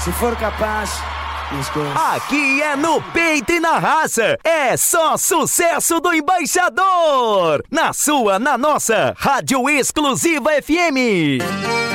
Se for capaz, aqui é no peito e na raça. É só sucesso do Embaixador. Na sua, na nossa Rádio Exclusiva FM.